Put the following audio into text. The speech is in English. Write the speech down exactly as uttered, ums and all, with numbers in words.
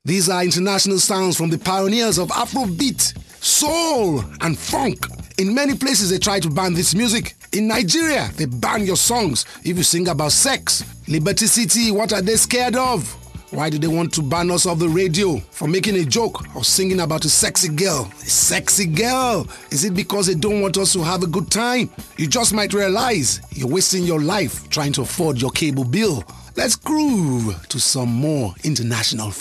These are international sounds from the pioneers of Afrobeat, soul, and funk. In many places, they try to ban this music. In Nigeria, they ban your songs if you sing about sex. Liberty City, what are they scared of? Why do they want to ban us off the radio for making a joke or singing about a sexy girl? A sexy girl? Is it because they don't want us to have a good time? You just might realize you're wasting your life trying to afford your cable bill. Let's groove to some more international